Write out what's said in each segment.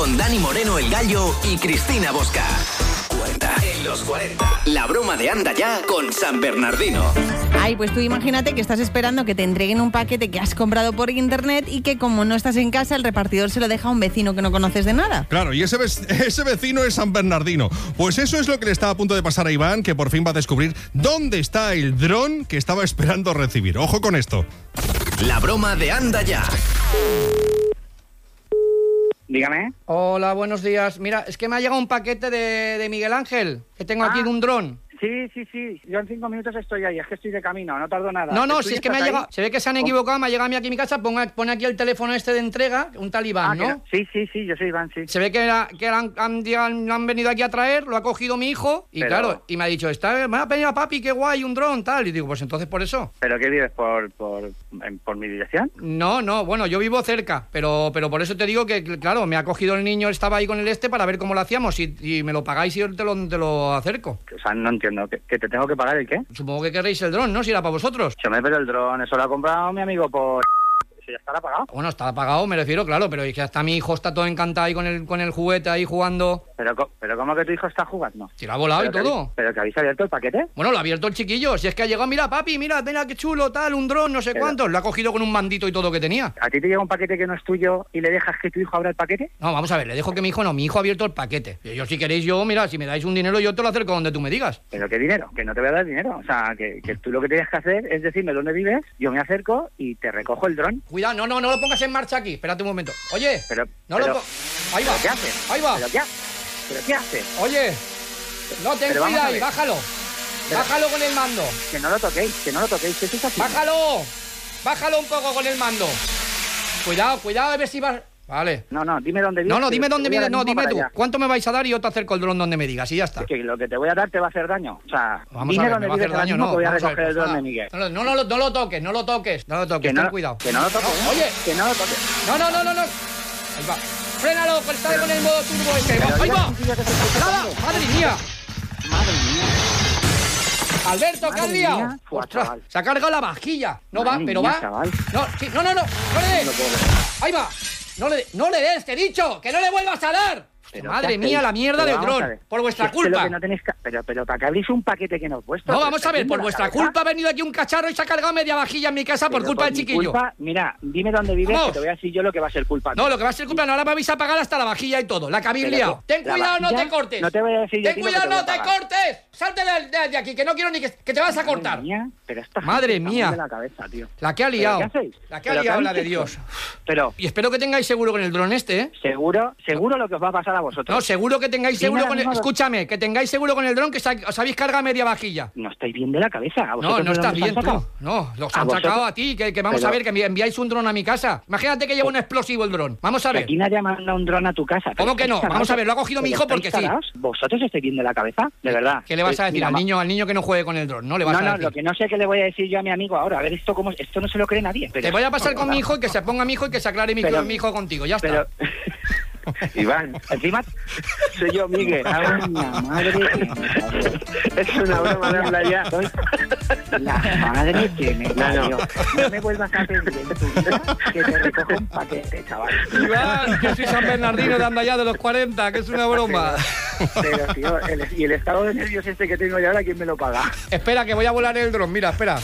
con Dani Moreno el Gallo y Cristina Bosca. 40 en los 40. La broma de Anda Ya con San Bernardino. Ay, pues tú imagínate que estás esperando que te entreguen un paquete que has comprado por internet y que como no estás en casa, el repartidor se lo deja a un vecino que no conoces de nada. Claro, y ese vecino es San Bernardino. Pues eso es lo que le estaba a punto de pasar a Iván, que por fin va a descubrir dónde está el dron que estaba esperando recibir. Ojo con esto. La broma de Anda Ya. Dígame. Hola, buenos días. Mira, es que me ha llegado un paquete de Miguel Ángel, que tengo aquí de un dron. Sí. Yo en 5 minutos estoy ahí, es que estoy de camino, no tardo nada. No, si es que me ha llegado... Se ve que se han equivocado, me ha llegado a mí aquí a mi casa, pone aquí el teléfono este de entrega, un tal Iván, ¿no? Sí, yo soy Iván, sí. Se ve que han venido aquí a traer, lo ha cogido mi hijo, y claro, y me ha dicho, me ha pedido a papi, qué guay, un dron, tal. Y digo, pues entonces por eso. ¿Pero qué vives, por mi dirección? No, bueno, yo vivo cerca, pero por eso te digo que, claro, me ha cogido el niño, estaba ahí con el para ver cómo lo hacíamos, y me lo pagáis y yo te lo acerco. O sea, no entiendo, ¿que te tengo que pagar el qué? Supongo que querréis el dron, ¿no? Si era para vosotros. Pero el dron, eso lo ha comprado mi amigo por... Eso ya estará pagado. Bueno, está pagado, me refiero, claro, pero es que hasta mi hijo está todo encantado ahí con el juguete ahí jugando. Pero ¿cómo que tu hijo está jugando? Si lo ha volado y todo. ¿Pero que habéis abierto el paquete? Bueno, lo ha abierto el chiquillo. Si es que ha llegado, mira, papi, mira qué chulo, tal, un dron, no sé cuántos. Lo ha cogido con un mandito y todo que tenía. ¿A ti te llega un paquete que no es tuyo y le dejas que tu hijo abra el paquete? No, vamos a ver, le dejo que mi hijo ha abierto el paquete. Y yo, si queréis, mira, si me dais un dinero, yo te lo acerco donde tú me digas. ¿Pero qué dinero? Que no te voy a dar dinero. O sea, que tú lo que tienes que hacer es decirme dónde vives, yo me acerco y te recojo el dron. Cuidado, no lo pongas en marcha aquí. Espérate un momento. Oye, ahí va. ¿Qué haces? Ahí va. ¿Pero qué haces? Oye, no, ten cuidado ahí, bájalo. Bájalo con el mando. Que no lo toquéis, ¿qué estás haciendo? Bájalo un poco con el mando. Cuidado, a ver si vas... Vale. No, dime dónde vives. No, dime dónde vives, dime tú. ¿Cuánto me vais a dar y yo te acerco el dron donde me digas y ya está? Que lo que te voy a dar te va a hacer daño. O sea, vamos a ver, me va a hacer daño, no. Voy a recoger el dron de Miguel. No lo toques, ten cuidado. Que no lo toques. No, oye. Que no lo toques. No. Ahí va. Frénalo, que está con el modo turbo este. Ahí va. Nada, madre mía. Alberto, ¿qué has liado? Ostras, se ha cargado la vajilla. No va, pero va. No le des. Ahí va. No le des, te he dicho, que no le vuelvas a dar. Madre mía, la mierda del dron. Por vuestra culpa. Pero para que abrís un paquete que no es vuestro. No, vamos a ver, por vuestra culpa ha venido aquí un cacharro y se ha cargado media vajilla en mi casa por culpa del chiquillo. Mira, dime dónde vives, que te voy a decir yo lo que va a ser culpa. No, lo que va a ser culpa, no, ahora me vais a pagar hasta la vajilla y todo, la que habéis liado. Ten cuidado, no te cortes. No te voy a decir yo. Ten cuidado, no te cortes. Salte de aquí, que no quiero ni que te vas a cortar. Madre mía. La que ha liado. La que ha liado, la de Dios. Y espero que tengáis seguro con el dron este, ¿eh? Seguro lo que os va a pasar a vosotros. No, seguro que tengáis seguro con el... Escúchame, que tengáis seguro con el dron que os habéis cargado media vajilla. No estáis bien de la cabeza. No estás bien tú. No, los han sacado a ti, que vamos a ver, que enviáis un dron a mi casa. Imagínate que lleva un explosivo el dron. Vamos a ver. Aquí nadie manda un dron a tu casa. ¿Cómo que no? Vamos a ver, lo ha cogido mi hijo porque sí. ¿Vosotros estáis bien de la cabeza? De verdad. ¿Qué le vas a decir al niño que no juegue con el dron? No le vas a decir. No, lo que no sé qué le voy a decir yo a mi amigo ahora. A ver, esto no se lo cree nadie. Te voy a pasar con mi hijo y que se ponga mi hijo y que se aclare mi hijo contigo. Ya está. Iván, encima soy yo, Miguel. Ay, madre mía. Es una broma de hablar ya. La madre que me parió. No me vuelvas a pedir en tu vida que te recojo un paquete, chaval. Iván, que soy San Bernardino de Anda Ya de los 40, que es una broma. Pero tío, y el estado de nervios este que tengo yo ahora, ¿quién me lo paga? Espera, que voy a volar el dron, mira, espera.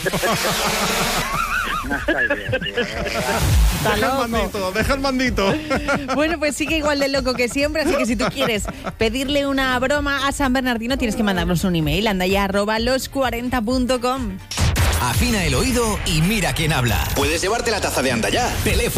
No está bien, tío. Deja el mandito. Bueno, pues sigue igual de loco que siempre, así que si tú quieres pedirle una broma a San Bernardino, tienes que mandarnos un email, andaya@los40.com. Afina el oído y mira quién habla. Puedes llevarte la taza de Anda Ya. Teléfono